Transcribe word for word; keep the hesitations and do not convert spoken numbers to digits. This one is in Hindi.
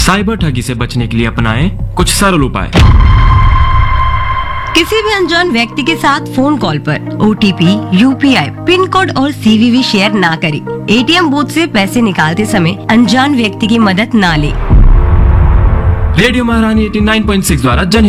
साइबर ठगी से बचने के लिए अपनाएं कुछ सरल उपाय। किसी भी अनजान व्यक्ति के साथ फोन कॉल पर O T P, U P I, pin code और सी वी वी शेयर ना करें। ए टी एम बूथ से पैसे निकालते समय अनजान व्यक्ति की मदद ना लें। रेडियो महारानी नवासी पॉइंट छह द्वारा जनहित